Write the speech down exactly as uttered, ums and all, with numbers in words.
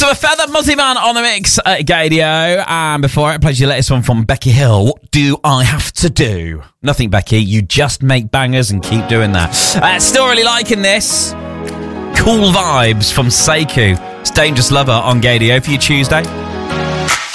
of a Feather, Muzzy Man on the mix at Gadio. And before I played you the latest one from Becky Hill, What Do I Have to Do? Nothing, Becky. You just make bangers and keep doing that. Uh, still really liking this. Cool vibes from Sekou. It's Dangerous Lover on Gadio for your Tuesday.